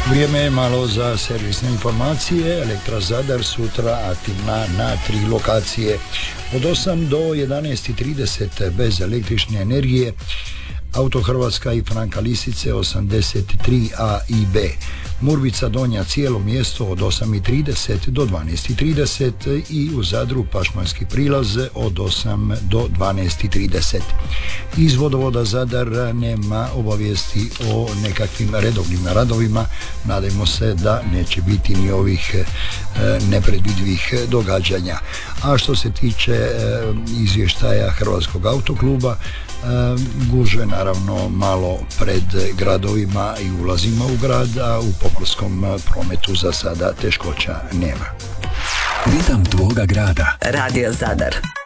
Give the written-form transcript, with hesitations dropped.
Vrijeme je malo za servisne informacije. Elektra Zadar sutra aktivna na 3 lokacije. Od 8 do 11:30 bez električne energije. Auto Hrvatska i Franka Lisice 83A i B. Murvica Donja cijelo mjesto od 8:30 do 12:30 i u Zadru Pašmanski prilaz od 8 do 12:30. Iz vodovoda Zadar nema obavijesti o nekakvim redovnim radovima. Nadajmo se da neće biti ni ovih nepredvidivih događanja. A što se tiče izvještaja Hrvatskog autokluba, gužve naravno malo pred gradovima i ulazima u grad, a u pomorskom prometu za sada teškoća nema. Ritam tvoga grada. Radio Zadar.